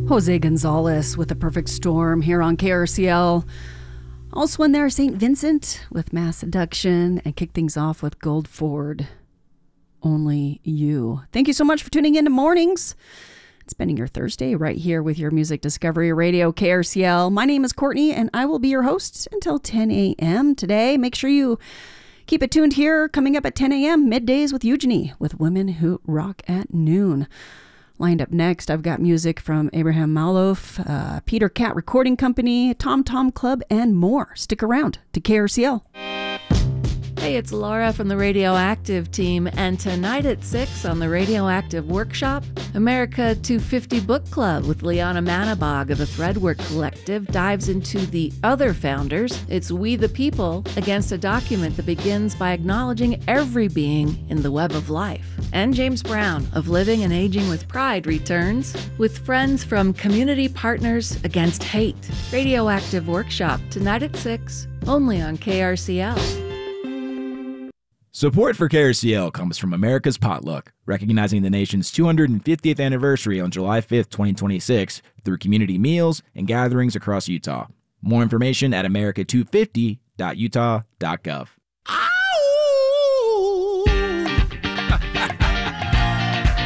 Jose Gonzalez with The Perfect Storm here on KRCL. Also in there, St. Vincent with Mass Seduction, and kick things off with Gold Ford, Only You. Thank you so much for tuning in to Mornings. Spending your Thursday right here with your Music Discovery Radio, KRCL. My name is Courtney, and I will be your host until 10 a.m. today. Make sure you keep it tuned here. Coming up at 10 a.m., Middays with Eugenie with Women Who Rock at Noon. Lined up next, I've got music from Abraham Malouf, Peter Cat Recording Company, Tom Tom Club, and more. Stick around to KRCL. Hey, it's Laura from the Radioactive team, and tonight at 6 on the Radioactive Workshop, America 250 Book Club with Liana Manabog of the Threadwork Collective dives into the other founders. It's We the People against a document that begins by acknowledging every being in the web of life. And James Brown of Living and Aging with Pride returns with friends from Community Partners Against Hate. Radioactive Workshop tonight at 6, only on KRCL. Support for KRCL comes from America's Potluck, recognizing the nation's 250th anniversary on July 5th, 2026, through community meals and gatherings across Utah. More information at america250.utah.gov.